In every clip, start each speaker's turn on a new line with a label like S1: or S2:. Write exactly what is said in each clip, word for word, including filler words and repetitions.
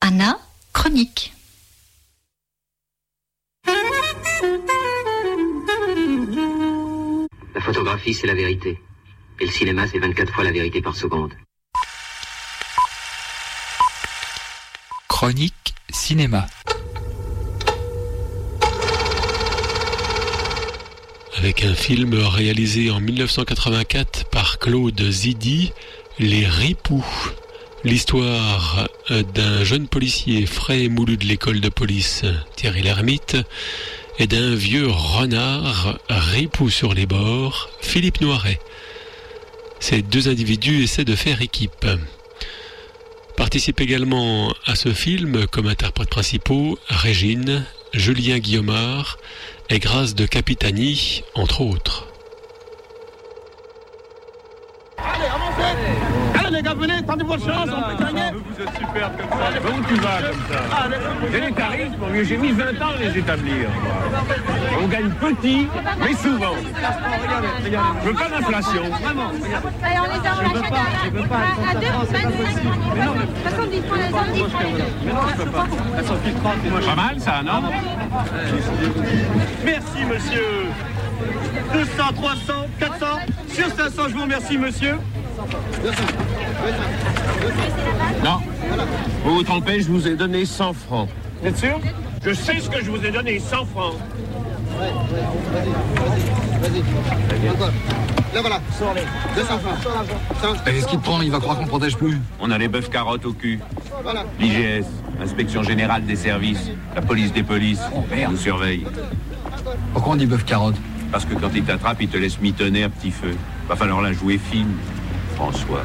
S1: Anna, chronique.
S2: La photographie, c'est la vérité. Et le cinéma, c'est vingt-quatre fois la vérité par seconde.
S3: Chronique cinéma.
S4: Avec un film réalisé en mille neuf cent quatre-vingt-quatre par Claude Zidi, Les Ripoux. L'histoire d'un jeune policier frais et moulu de l'école de police, Thierry Lhermitte, et d'un vieux renard ripou sur les bords, Philippe Noiret. Ces deux individus essaient de faire équipe. Participent également à ce film comme interprètes principaux Régine, Julien Guillaumard et Grâce de Capitani, entre autres.
S5: Allez, avancez! Allez les gars, venez, tendez votre chance, on peut gagner!
S6: Vous êtes super comme ça. Où tu vas comme ça? J'ai les charismes, mon vieux, j'ai mis vingt ans à les établir. On gagne petit, mais souvent. Je veux pas d'inflation.
S7: Vraiment. Allez, on les envoie chacun à deux, c'est pas possible. Mais non, de toute façon, dites-moi les indices.
S6: Mais non, je peux pas. Elles sont filtrantes. Pas mal ça, non?
S5: Merci, monsieur. deux cents, trois cents, quatre cents, sur cinq cents, je vous remercie, monsieur.
S6: Non. Vous vous trompez, je vous ai donné cent francs. Vous êtes sûr? Je sais ce que je vous ai donné, cent francs.
S8: Ouais, vas-y, vas-y. Là voilà, sors-les. deux cents francs.
S3: Qu'est-ce qu'il prend? Il va croire qu'on protège plus.
S6: On a les bœufs carottes au cul.
S8: Voilà.
S6: L'I G S, Inspection Générale des Services, la police des polices, nous surveille.
S3: Pourquoi on dit bœuf carotte?
S6: Parce que quand ils t'attrapent, ils te laissent mitonner à petit feu. Va falloir la jouer fine, François.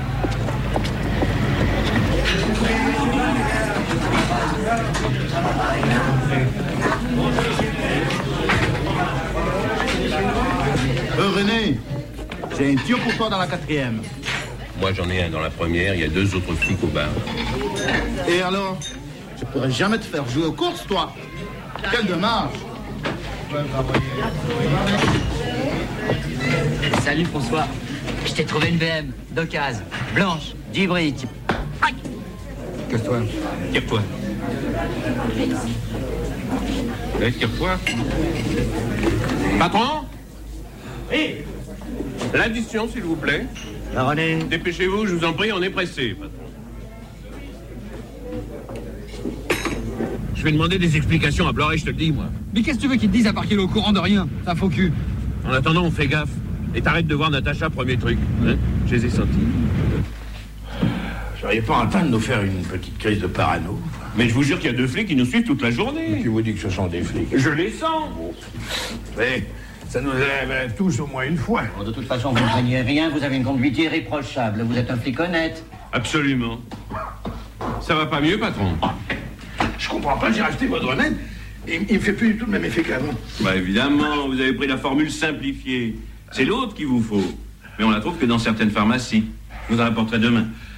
S8: Euh, René, j'ai un tir pour toi dans la quatrième.
S6: Moi, j'en ai un dans la première, il y a deux autres flics au bar.
S8: Et alors? Je pourrais jamais te faire jouer aux courses, toi. Quel dommage.
S9: Salut François, je t'ai trouvé une B M d'occasion, blanche, d'hybride.
S3: Casse-toi.
S6: Tire-toi. Allez, tire-toi. Patron? Oui. L'addition, s'il vous plaît.
S9: La René.
S6: Dépêchez-vous, je vous en prie, on est pressé, patron. Je vais demander des explications à Bloré, je te le dis, moi.
S3: Mais qu'est-ce que tu veux qu'il te dise à part qu'il est au courant de rien? C'est un faux cul.
S6: En attendant, on fait gaffe. Et t'arrêtes de voir Natacha, premier truc. Hein, je les ai sentis.
S10: J'aurais pas en train de nous faire une petite crise de parano.
S6: Mais je vous jure qu'il y a deux flics qui nous suivent toute la journée.
S10: Qui vous dit que ce sont des flics?
S6: Je les sens.
S10: Mais ça nous arrive tous au moins une fois.
S9: Bon, de toute façon, vous ne craignez rien, vous avez une conduite irréprochable, vous êtes un flic honnête.
S6: Absolument. Ça va pas mieux, patron?
S10: Je comprends pas, j'ai racheté votre remède et il me fait plus du tout le même effet qu'avant.
S6: Bah évidemment, vous avez pris la formule simplifiée. C'est l'autre qu'il vous faut. Mais on la trouve que dans certaines pharmacies. Je vous en apporterai demain.